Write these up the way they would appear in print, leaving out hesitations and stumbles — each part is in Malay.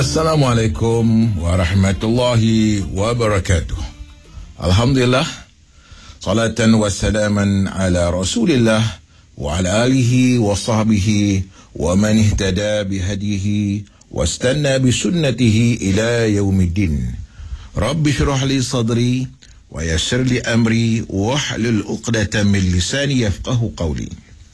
Assalamualaikum warahmatullahi wabarakatuh. Alhamdulillah, salatan wa salaman ala Rasulillah wa ala alihi wa sahbihi wa man ihtada bihadihi wa istanna bisunnatihi ila yaumiddin. Rabbi shrah li sadri wa yassir li amri wa hlul 'uqdatam min lisani yafqahu qawli.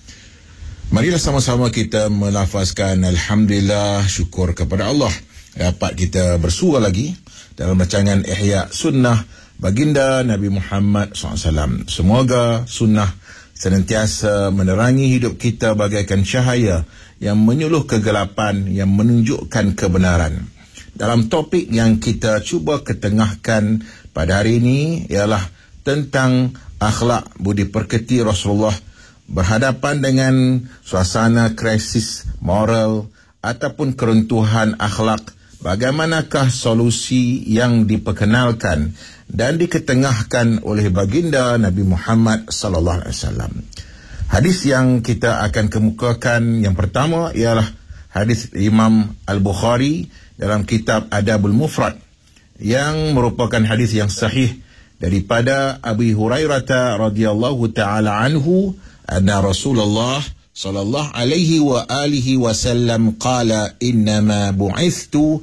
Marilah sama-sama kita melafazkan alhamdulillah, syukur kepada Allah dapat kita bersua lagi dalam rancangan Ihya Sunnah Baginda Nabi Muhammad SAW. Semoga sunnah senantiasa menerangi hidup kita bagaikan cahaya yang menyuluh kegelapan, yang menunjukkan kebenaran. Dalam topik yang kita cuba ketengahkan pada hari ini ialah tentang akhlak budi pekerti Rasulullah berhadapan dengan suasana krisis moral ataupun keruntuhan akhlak. Bagaimanakah solusi yang diperkenalkan dan diketengahkan oleh baginda Nabi Muhammad sallallahu alaihi wasallam? Hadis yang kita akan kemukakan yang pertama ialah hadis Imam Al-Bukhari dalam kitab Adabul Mufrad, yang merupakan hadis yang sahih daripada Abi Hurairah radhiyallahu taala anhu anna Rasulullah sallallahu alaihi wa alihi wasallam qala innama bu'ithtu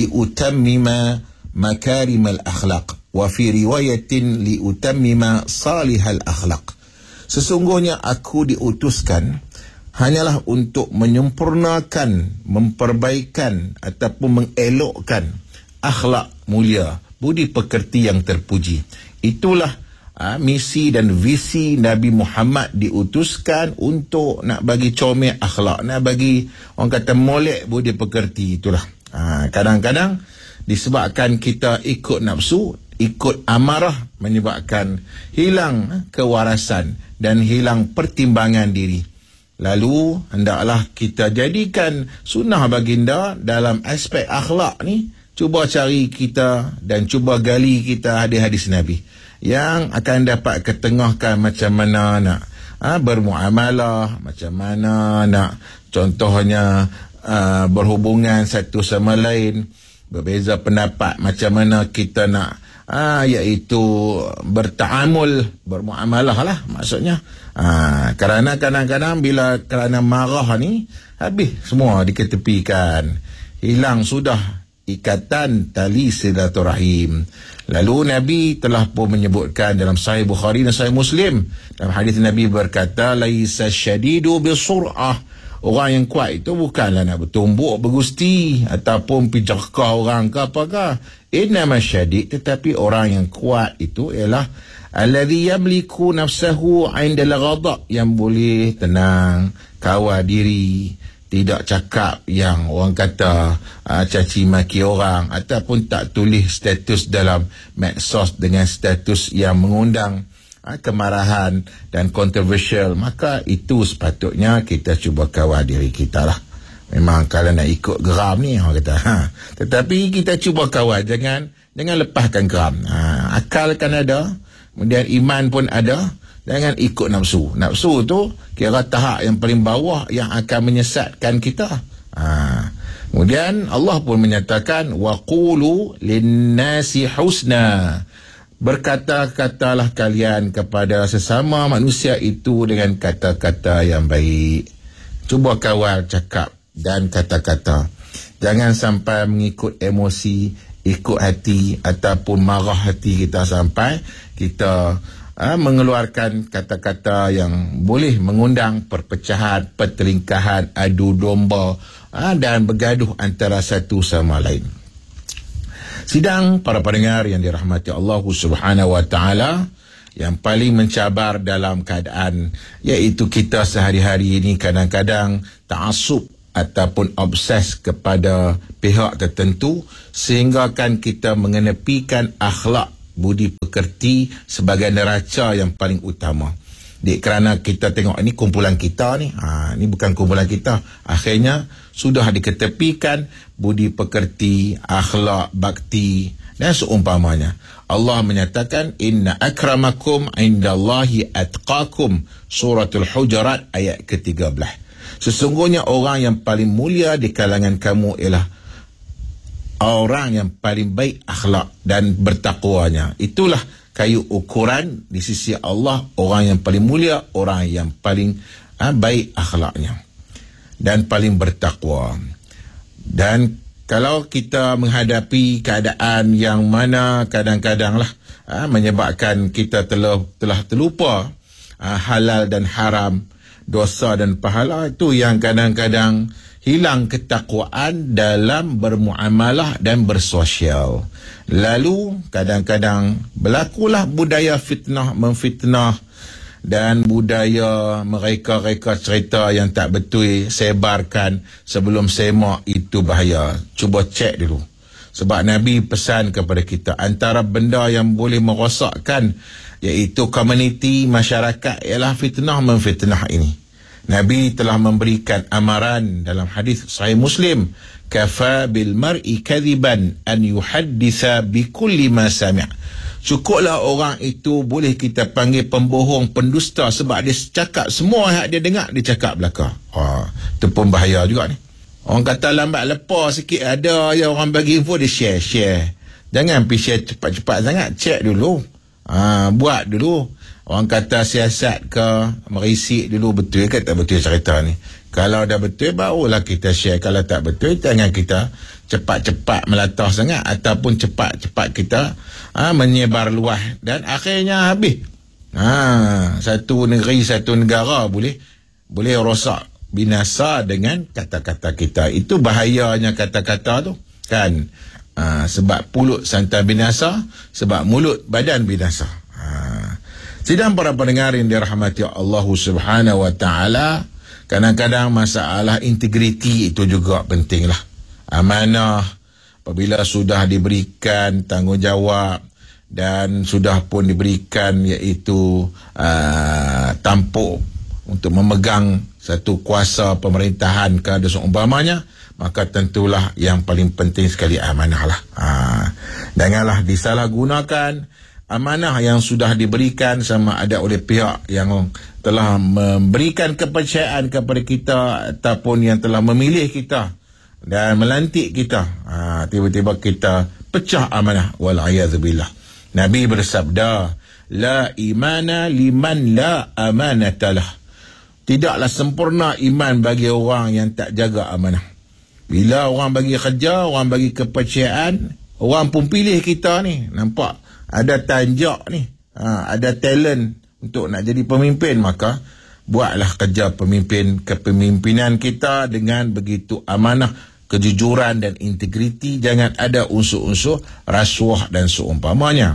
liutammima makarimal akhlaq wa fi riwayatin liutammima salihal akhlaq. Sesungguhnya aku diutuskan hanyalah untuk menyempurnakan, memperbaikan ataupun mengelokkan akhlak mulia, budi pekerti yang terpuji. Itulah misi dan visi Nabi Muhammad, diutuskan untuk nak bagi comel akhlak, nak bagi orang kata molek budi pekerti. Itulah kadang-kadang disebabkan kita ikut nafsu, ikut amarah, menyebabkan hilang kewarasan dan hilang pertimbangan diri. Lalu hendaklah kita jadikan sunnah baginda dalam aspek akhlak ni. Cuba cari kita dan cuba gali kita hadis-hadis Nabi yang akan dapat ketengahkan macam mana nak bermuamalah, macam mana nak contohnya berhubungan satu sama lain, berbeza pendapat macam mana kita nak iaitu bertaamul, bermuamalah lah maksudnya. Kerana kadang-kadang bila kerana marah ni habis semua diketepikan, hilang sudah ikatan tali silaturahim. Lalu Nabi telah pun menyebutkan dalam Sahih Bukhari dan Sahih Muslim, dalam hadis Nabi berkata, laisa syadidu bisur'ah. Orang yang kuat itu bukanlah nak bertumbuk bergusti ataupun pijakah orang ke apakah. Innama syadid, tetapi orang yang kuat itu ialah alladhi yamliku nafsahu 'inda al-ghadab, yang boleh tenang, kawal diri, tidak cakap yang orang kata caci maki orang, ataupun tak tulis status dalam medsos dengan status yang mengundang kemarahan dan kontroversial. Maka itu sepatutnya kita cuba kawal diri kita lah. Memang kalau nak ikut geram ni orang kata tetapi kita cuba kawal, jangan lepaskan geram. Akal kan ada, kemudian iman pun ada. Jangan ikut nafsu. Nafsu tu kira tahap yang paling bawah yang akan menyesatkan kita. Kemudian Allah pun menyatakan waqulu linnasi husna. Berkata-katalah kalian kepada sesama manusia itu dengan kata-kata yang baik. Cuba kawal cakap dan kata-kata. Jangan sampai mengikut emosi, ikut hati ataupun marah hati kita sampai kita mengeluarkan kata-kata yang boleh mengundang perpecahan, pertelingkahan, adu domba dan bergaduh antara satu sama lain. Sidang para pendengar yang dirahmati Allah Subhanahu wa taala, yang paling mencabar dalam keadaan iaitu kita sehari-hari ini kadang-kadang ta'assub ataupun obses kepada pihak tertentu, sehingga kan kita mengenepikan akhlak budi pekerti sebagai neraca yang paling utama. Kerana kita tengok ini kumpulan kita ni, ini bukan kumpulan kita. Akhirnya sudah diketepikan budi pekerti, akhlak, bakti dan seumpamanya. Allah menyatakan inna akramakum indallahi atqakum, suratul Hujurat ayat ke-13. Sesungguhnya orang yang paling mulia di kalangan kamu ialah orang yang paling baik akhlak dan bertakwanya. Itulah kayu ukuran di sisi Allah, orang yang paling mulia, orang yang paling baik akhlaknya dan paling bertakwa. Dan kalau kita menghadapi keadaan yang mana kadang-kadang menyebabkan kita telah terlupa halal dan haram, dosa dan pahala, itu yang kadang-kadang hilang ketakwaan dalam bermuamalah dan bersosial. Lalu kadang-kadang berlakulah budaya fitnah memfitnah dan budaya mereka-reka cerita yang tak betul sebarkan sebelum semak. Itu bahaya. Cuba cek dulu. Sebab Nabi pesan kepada kita, antara benda yang boleh merosakkan iaitu komuniti masyarakat ialah fitnah memfitnah ini. Nabi telah memberikan amaran dalam hadis Sahih Muslim, kafa bil mar'i kadhiban an yuhadditha bi kulli ma sami'. Cukuplah orang itu boleh kita panggil pembohong, pendusta, sebab dia cakap semua yang dia dengar, dia cakap belaka. Itu pun bahaya juga ni. Orang kata lambat lepas sikit, ada je orang bagi info, dia share. Jangan pergi share cepat-cepat sangat, cek dulu. Buat dulu. Orang kata siasat ke, merisik dulu, betul ke tak betul cerita ni. Kalau dah betul, barulah kita share. Kalau tak betul, jangan kita cepat-cepat melatah sangat, ataupun cepat-cepat kita menyebar luas, dan akhirnya habis. Satu negeri, satu negara boleh rosak, binasa dengan kata-kata kita. Itu bahayanya kata-kata tu kan. Sebab pulut santan binasa, sebab mulut badan binasa. Sidang para pendengar yang dirahmati Allah Subhanahu wa taala, kadang-kadang masalah integriti itu juga pentinglah. Amanah apabila sudah diberikan tanggungjawab dan sudah pun diberikan iaitu tampuk untuk memegang satu kuasa pemerintahan ke seumpamanya, maka tentulah yang paling penting sekali amanahlah. Janganlah disalahgunakan amanah yang sudah diberikan sama ada oleh pihak yang telah memberikan kepercayaan kepada kita ataupun yang telah memilih kita dan melantik kita. Tiba-tiba kita pecah amanah, wal'iyadzubillah. Nabi bersabda, la imana liman la amanatalah. Tidaklah sempurna iman bagi orang yang tak jaga amanah. Bila orang bagi kerja, orang bagi kepercayaan, orang pun pilih kita ni, nampak ada tanjak ni, ada talent untuk nak jadi pemimpin, maka buatlah kerja pemimpin, kepemimpinan kita dengan begitu amanah, kejujuran dan integriti. Jangan ada unsur-unsur rasuah dan seumpamanya.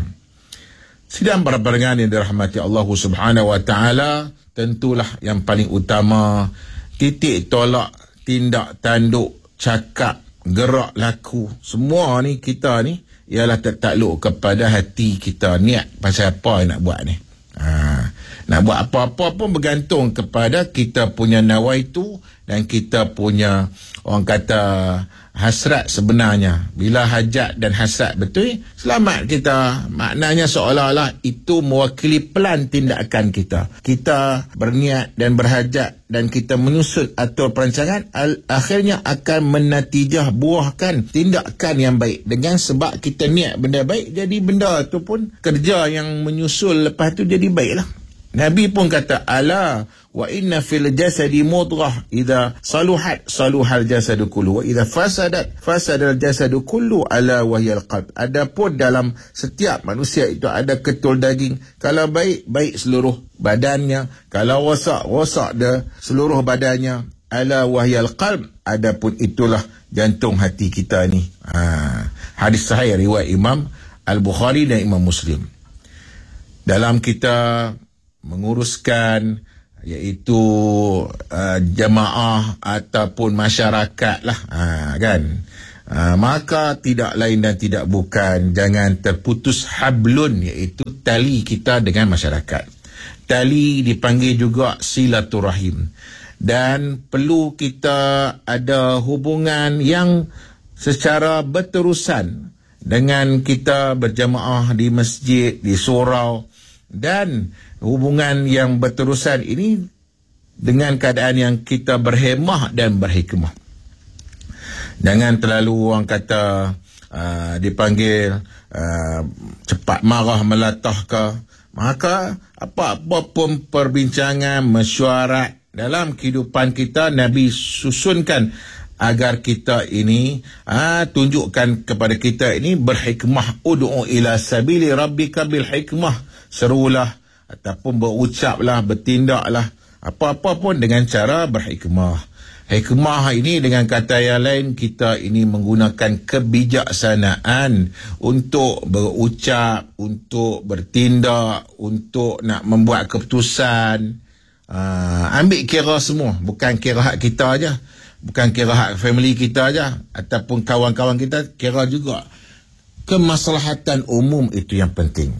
Sidang para pendengar yang dirahmati Allah Subhanahu wa taala, tentulah yang paling utama titik tolak tindak tanduk, cakap, gerak, laku, semua ni kita ni ialah tertakluk kepada hati kita, niat pasal apa yang nak buat ni. Nak buat apa-apa pun bergantung kepada kita punya nawaitu dan kita punya, orang kata, hasrat sebenarnya. Bila hajat dan hasrat betul, selamat kita. Maknanya seolah-olah itu mewakili plan tindakan kita. Kita berniat dan berhajat dan kita menyusun atur perancangan, akhirnya akan menatijah buahkan tindakan yang baik. Dengan sebab kita niat benda baik, jadi benda tu pun, kerja yang menyusul lepas tu jadi baiklah. Nabi pun kata, ala wa inna fil jasadi mudghah idza saluhat saluhal jasadu kullu wa idza fasadat fasadal jasadu kullu ala wahyal qalb. Adapun dalam setiap manusia itu ada ketul daging. Kalau baik, baik seluruh badannya. Kalau rosak, rosak dia seluruh badannya. Ala wahyal qalb. Adapun itulah jantung hati kita ni. Hadis sahih riwayat Imam Al-Bukhari dan Imam Muslim. Dalam kita menguruskan iaitu jamaah ataupun masyarakat lah, kan, maka tidak lain dan tidak bukan, jangan terputus hablun, iaitu tali kita dengan masyarakat. Tali dipanggil juga silaturahim, dan perlu kita ada hubungan yang secara berterusan dengan kita berjamaah di masjid, di surau, dan hubungan yang berterusan ini dengan keadaan yang kita berhemah dan berhikmah. Jangan terlalu, orang kata, dipanggil cepat marah, melatah ke, maka apa-apa pun perbincangan, mesyuarat dalam kehidupan kita, Nabi susunkan agar kita ini tunjukkan kepada kita ini berhikmah. Ud'u ila sabili rabbika bil hikmah, serulah ataupun berucaplah, bertindaklah apa-apa pun dengan cara berhikmah. Hikmah ini dengan kata yang lain, kita ini menggunakan kebijaksanaan untuk berucap, untuk bertindak, untuk nak membuat keputusan. Ambil kira semua, bukan kira hak kita aja, bukan kira hak family kita aja ataupun kawan-kawan kita, kira juga kemaslahatan umum, itu yang penting.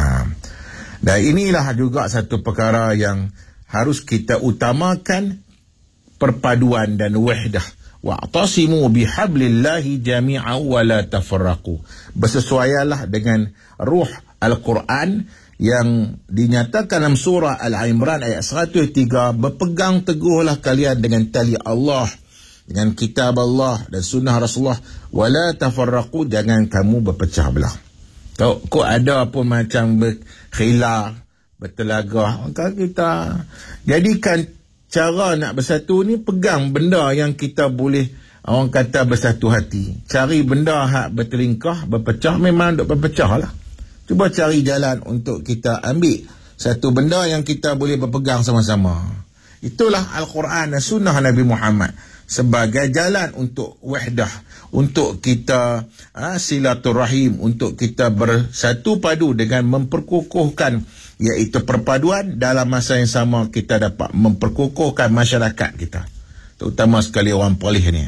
Dan inilah juga satu perkara yang harus kita utamakan, perpaduan dan wahdah. Wa'tasimu bihablillahi jami'an wa la tafarraqu. Bersesuaianlah dengan ruh Al-Quran yang dinyatakan dalam surah Al-Imran ayat 103, berpegang teguhlah kalian dengan tali Allah, dengan kitab Allah dan sunnah Rasulullah, wa la tafarraqu, jangan kamu berpecah belah. Kau ada pun macam berkhilaf, bertelagah, maka kita jadikan cara nak bersatu ni, pegang benda yang kita boleh, orang kata, bersatu hati. Cari benda hak bertelingkah, berpecah, memang duk berpecah lah. Cuba cari jalan untuk kita ambil satu benda yang kita boleh berpegang sama-sama. Itulah Al-Quran dan sunnah Nabi Muhammad sebagai jalan untuk wahdah, untuk kita silaturahim, untuk kita bersatu padu dengan memperkukuhkan, iaitu perpaduan. Dalam masa yang sama kita dapat memperkukuhkan masyarakat kita, terutama sekali orang Perlis ni,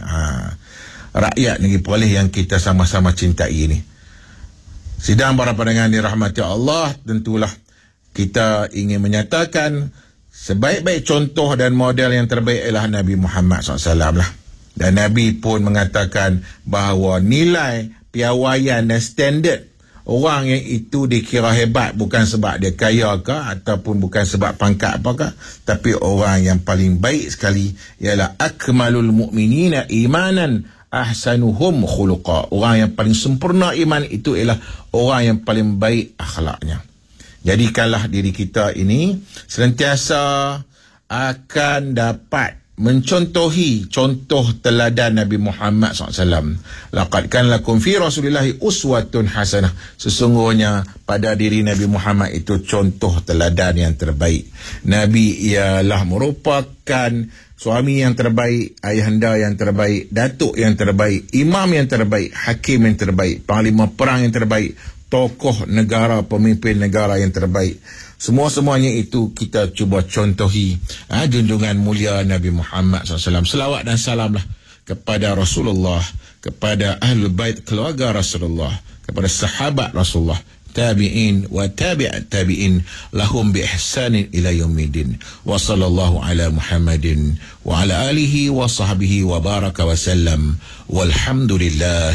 rakyat negeri Perlis yang kita sama-sama cintai ni. Sidang para pendengar dirahmati Allah, tentulah kita ingin menyatakan sebaik-baik contoh dan model yang terbaik ialah Nabi Muhammad SAW lah. Dan Nabi pun mengatakan bahawa nilai piawaian dan standard orang yang itu dikira hebat bukan sebab dia kaya ke ataupun bukan sebab pangkat apakah, tapi orang yang paling baik sekali ialah akmalul mu'minina imanan ahsanuhum khuluqa. Orang yang paling sempurna iman itu ialah orang yang paling baik akhlaknya. Jadikanlah diri kita ini senantiasa akan dapat mencontohi contoh teladan Nabi Muhammad SAW. Laqad kana lakum fi Rasulillahi uswatun hasanah. Sesungguhnya pada diri Nabi Muhammad itu contoh teladan yang terbaik. Nabi ialah merupakan suami yang terbaik, ayahanda yang terbaik, datuk yang terbaik, imam yang terbaik, hakim yang terbaik, panglima perang yang terbaik, tokoh negara, pemimpin negara yang terbaik. Semua-semuanya itu kita cuba contohi junjungan mulia Nabi Muhammad SAW. Selawat dan salamlah kepada Rasulullah, kepada Ahlul Bait keluarga Rasulullah, kepada sahabat Rasulullah, tabi'in wa tabi'at tabi'in lahum bi ihsanin ila yaumiddin. Wa sallallahu ala Muhammadin wa ala alihi wa sahbihi wa baraka wa sallam. Walhamdulillah.